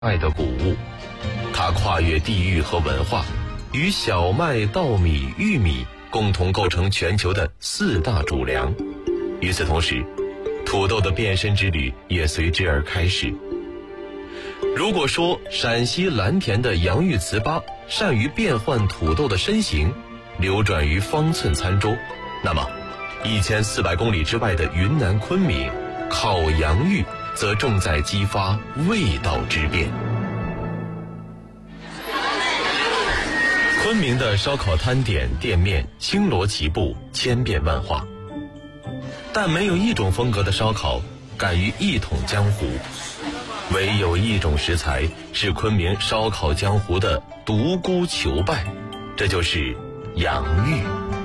爱的谷物，它跨越地域和文化，与小麦、稻米、玉米共同构成全球的4大主粮。与此同时，土豆的变身之旅也随之而开始。如果说陕西蓝田的杨玉糍粑善于变换土豆的身形，流转于方寸餐桌，那么1400公里之外的云南昆明烤洋芋则重在激发味道之变。昆明的烧烤摊点店面星罗棋布，千变万化，但没有一种风格的烧烤敢于一统江湖，唯有一种食材是昆明烧烤江湖的独孤求败，这就是洋芋。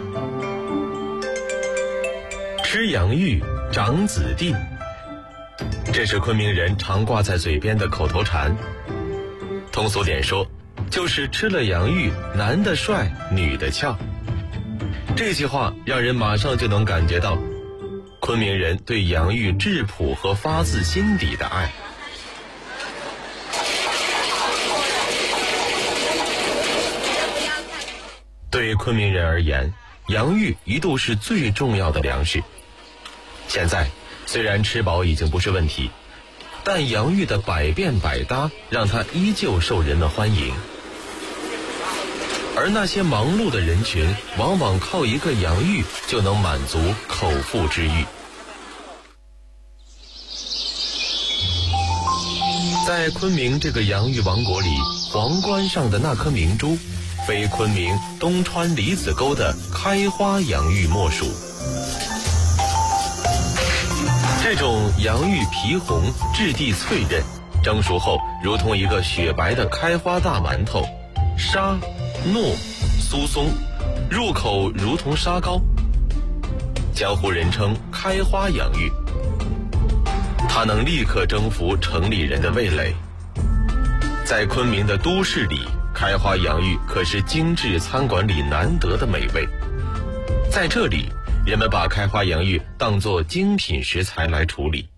吃洋芋长子弟，这是昆明人常挂在嘴边的口头禅。通俗点说，就是吃了洋芋，男的帅，女的俏。这句话让人马上就能感觉到昆明人对洋芋质朴和发自心底的爱。对昆明人而言，洋芋一度是最重要的粮食。现在虽然吃饱已经不是问题，但洋芋的百变百搭让它依旧受人们欢迎。而那些忙碌的人群往往靠一个洋芋就能满足口腹之欲。在昆明这个洋芋王国里，皇冠上的那颗明珠非昆明东川李子沟的开花洋芋莫属。这种洋芋皮红，质地脆韧，蒸熟后如同一个雪白的开花大馒头，沙糯酥松，入口如同沙糕，江湖人称开花洋芋。它能立刻征服城里人的味蕾。在昆明的都市里，开花洋芋可是精致餐馆里难得的美味。在这里，人们把开花洋芋当作精品食材来处理。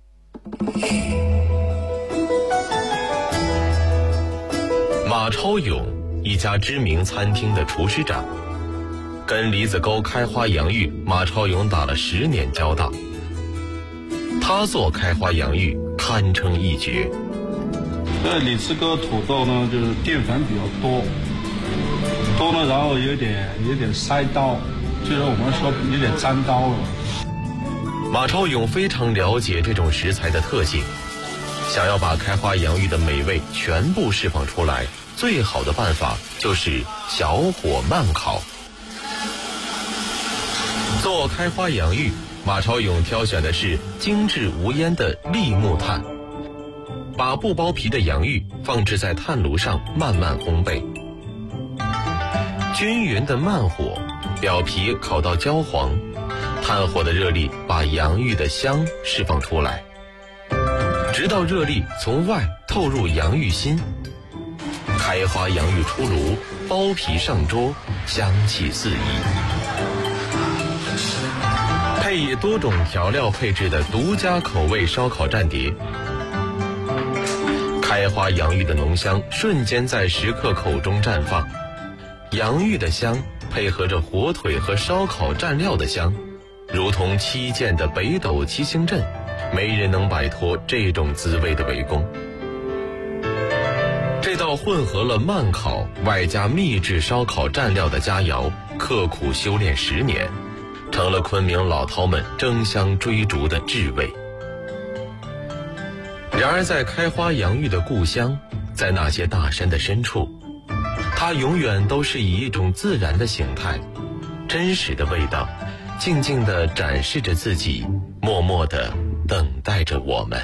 马超勇，一家知名餐厅的厨师长，跟李子沟开花洋芋马超勇打了10年交道。他做开花洋芋堪称一绝。 李子沟土豆呢，就是淀粉比较多呢，然后有点塞刀，就是我们说有点粘刀了。 马超勇非常了解这种食材的特性，想要把开花洋芋的美味全部释放出来，最好的办法就是小火慢烤。做开花洋芋，马超勇挑选的是精致无烟的栗木炭，把不剥皮的洋芋放置在炭炉上慢慢烘焙，均匀的慢火，表皮烤到焦黄，炭火的热力把洋芋的香释放出来，直到热力从外透入洋芋心。开花洋芋出炉，剥皮上桌，香气四溢。配以多种调料配置的独家口味烧烤蘸碟，开花洋芋的浓香瞬间在食客口中绽放。洋芋的香配合着火腿和烧烤蘸料的香，如同7件的北斗七星阵，没人能摆脱这种滋味的围攻。这道混合了慢烤外加秘制烧烤蘸料的佳肴，刻苦修炼10年，成了昆明老饕们争相追逐的至味。然而在开花洋芋的故乡，在那些大山的深处，它永远都是以一种自然的形态，真实的味道，静静地展示着自己，默默地等待着我们。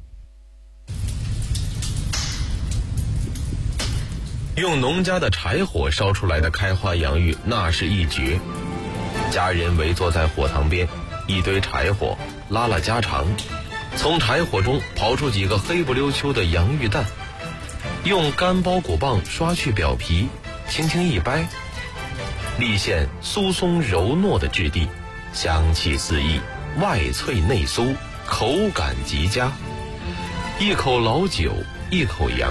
用农家的柴火烧出来的开花洋芋，那是一绝。家人围坐在火塘边，一堆柴火，拉拉家常，从柴火中刨出几个黑不溜秋的洋芋蛋，用干包谷棒刷去表皮，轻轻一掰，立现酥松柔糯的质地，香气四溢，外脆内酥，口感极佳。一口老酒， 一口羊。